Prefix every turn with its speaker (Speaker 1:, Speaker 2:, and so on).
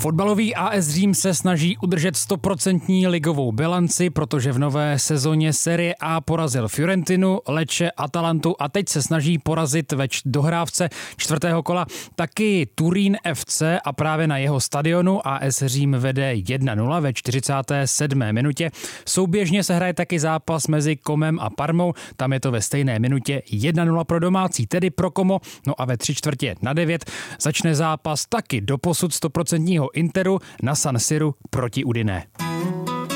Speaker 1: Fotbalový AS Řím se snaží udržet 100% ligovou bilanci, protože v nové sezóně Serie A porazil Fiorentinu, Lecce, Atalantu a teď se snaží porazit ve dohrávce čtvrtého kola taky Turín FC a právě na jeho stadionu AS Řím vede 1-0 ve 47. minutě. Souběžně se hraje taky zápas mezi Comem a Parmou, tam je to ve stejné minutě 1-0 pro domácí, tedy pro Como, no a ve 3/4 začne zápas taky doposud 100% Interu na San Siru proti Udine.